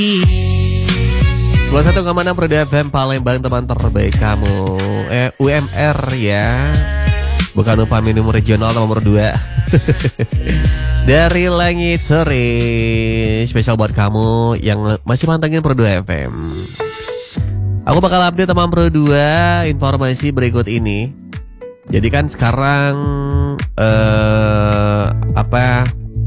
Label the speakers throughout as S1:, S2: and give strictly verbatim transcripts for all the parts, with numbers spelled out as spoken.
S1: Salah satu kemana Pro F M Palembang, teman terbaik kamu. Eh, U M R ya. Bukan upah minimum regional nomor dua. Dari langit sore, spesial buat kamu yang masih mantengin Pro F M. Aku bakal update teman Pro dua informasi berikut ini. Jadi kan sekarang eh apa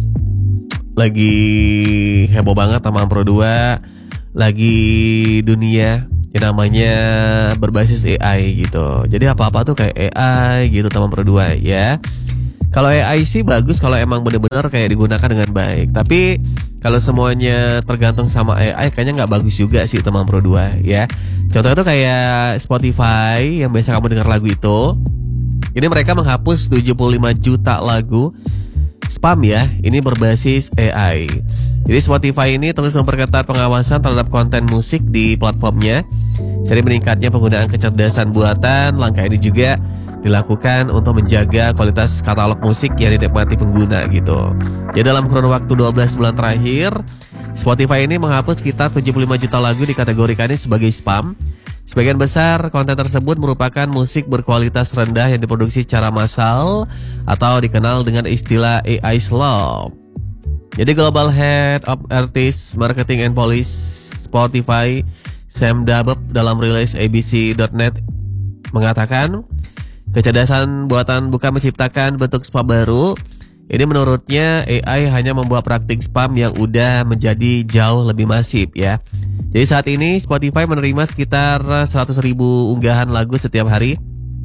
S1: lagi heboh banget teman Pro dua, lagi dunia yang namanya berbasis A I gitu. Jadi apa-apa tuh kayak A I gitu teman Pro dua ya. Kalau A I sih bagus kalau emang benar-benar kayak digunakan dengan baik. Tapi kalau semuanya tergantung sama A I kayaknya nggak bagus juga sih teman Pro dua ya. Contohnya tuh kayak Spotify yang biasa kamu dengar lagu itu. Ini mereka menghapus tujuh puluh lima juta lagu spam ya. Ini berbasis A I. Jadi Spotify ini terus memperketat pengawasan terhadap konten musik di platformnya. Sering meningkatnya penggunaan kecerdasan buatan. Langkah ini juga dilakukan untuk menjaga kualitas katalog musik yang dinikmati pengguna gitu. Jadi dalam kurun waktu dua belas bulan terakhir, Spotify ini menghapus sekitar tujuh puluh lima juta lagu dikategorikannya sebagai spam. Sebagian besar konten tersebut merupakan musik berkualitas rendah yang diproduksi secara massal atau dikenal dengan istilah A I slop. Jadi Global Head of Artist Marketing and Policy Spotify, Sam Dabov, dalam rilis A B C dot net mengatakan, kecerdasan buatan bukan menciptakan bentuk spam baru. Ini menurutnya A I hanya membuat praktik spam yang udah menjadi jauh lebih masif ya. Jadi saat ini Spotify menerima sekitar seratus ribu unggahan lagu setiap hari.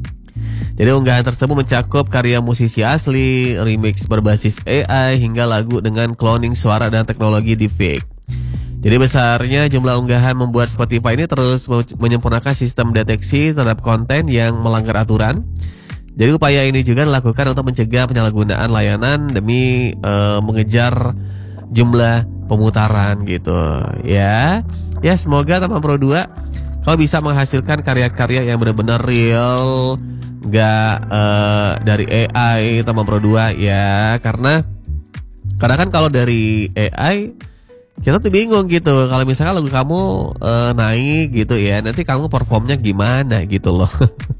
S1: Jadi unggahan tersebut mencakup karya musisi asli, remix berbasis A I, hingga lagu dengan cloning suara dan teknologi deepfake. Jadi besarnya jumlah unggahan membuat Spotify ini terus menyempurnakan sistem deteksi terhadap konten yang melanggar aturan. Jadi upaya ini juga dilakukan untuk mencegah penyalahgunaan layanan demi uh, mengejar jumlah pemutaran gitu ya. Ya semoga teman Pro dua kalau bisa menghasilkan karya-karya yang benar-benar real, nggak uh, dari A I teman Pro dua ya. Karena karena kan kalau dari A I kita tuh bingung gitu. Kalau misalkan lagu kamu uh, naik gitu ya, nanti kamu performnya gimana gitu loh.